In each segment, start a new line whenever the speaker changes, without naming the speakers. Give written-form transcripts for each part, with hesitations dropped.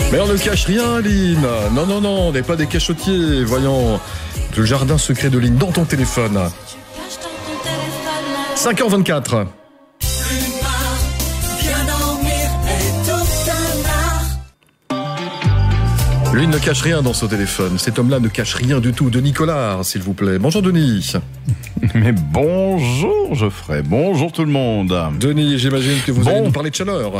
Mais on ne cache rien, Aline. Non, on n'est pas des cachotiers. Voyons le jardin secret de Lynn dans ton téléphone. 5h24. Lui ne cache rien dans son téléphone. Cet homme-là ne cache rien du tout. Denis Collard, s'il vous plaît. Bonjour Denis.
Mais bonjour Geoffrey, bonjour tout le monde.
Denis, j'imagine que vous allez nous parler de chaleur.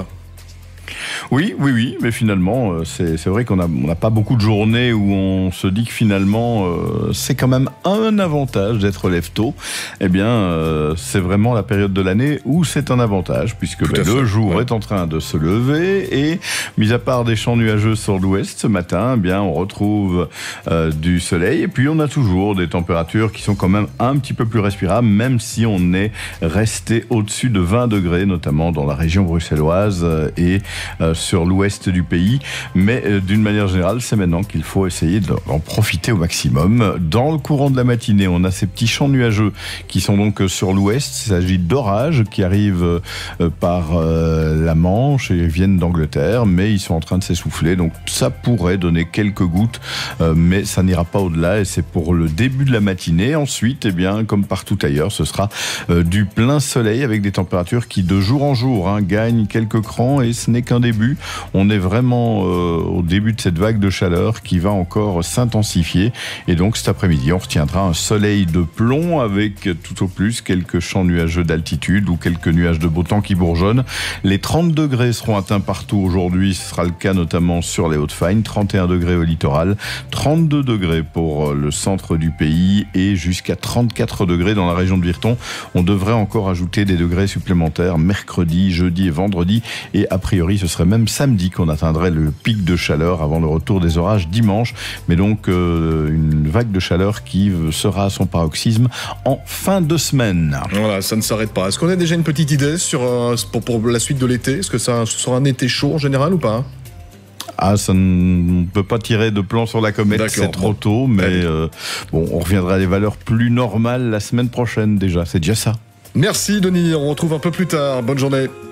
Oui, mais finalement, c'est vrai qu'on n'a pas beaucoup de journées où on se dit que finalement, c'est quand même un avantage d'être lève-tôt. Eh bien, c'est vraiment la période de l'année où c'est un avantage, puisque le jour est en train de se lever et, mis à part des champs nuageux sur l'ouest ce matin, eh bien, on retrouve du soleil et puis on a toujours des températures qui sont quand même un petit peu plus respirables, même si on est resté au-dessus de 20 degrés, notamment dans la région bruxelloise et sur l'ouest du pays, mais d'une manière générale, c'est maintenant qu'il faut essayer d'en profiter au maximum. Dans le courant de la matinée, on a ces petits champs nuageux qui sont donc sur l'ouest. Il s'agit d'orages qui arrivent par la Manche et viennent d'Angleterre, mais ils sont en train de s'essouffler, donc ça pourrait donner quelques gouttes, mais ça n'ira pas au-delà et c'est pour le début de la matinée. Ensuite, eh bien, comme partout ailleurs, ce sera du plein soleil avec des températures qui de jour en jour gagnent quelques crans et ce n'est qu'un début. On est vraiment au début de cette vague de chaleur qui va encore s'intensifier et donc cet après-midi on retiendra un soleil de plomb avec tout au plus quelques champs nuageux d'altitude ou quelques nuages de beau temps qui bourgeonnent. Les 30 degrés seront atteints partout aujourd'hui, ce sera le cas notamment sur les Hauts-de-Fagne, 31 degrés au littoral, 32 degrés pour le centre du pays et jusqu'à 34 degrés dans la région de Virton. On devrait encore ajouter des degrés supplémentaires mercredi, jeudi et vendredi et a priori ce serait même samedi qu'on atteindrait le pic de chaleur avant le retour des orages dimanche, mais donc une vague de chaleur qui sera à son paroxysme en fin de semaine.
Voilà, ça ne s'arrête pas. Est-ce qu'on a déjà une petite idée pour la suite de l'été ? Est-ce que ça sera un été chaud en général ou pas ?
Ça ne peut pas tirer de plan sur la comète, c'est trop tôt, mais on reviendra à des valeurs plus normales la semaine prochaine déjà, c'est déjà ça.
Merci Denis, on retrouve un peu plus tard. Bonne journée.